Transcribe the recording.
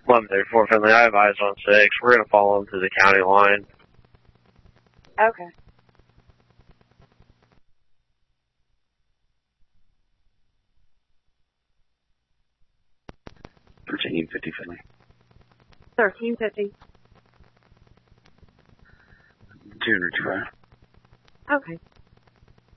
1134 Finley, I have eyes on 6. We're going to follow him to the county line. Okay. $13.50 Finley. 13.50. 225. Okay.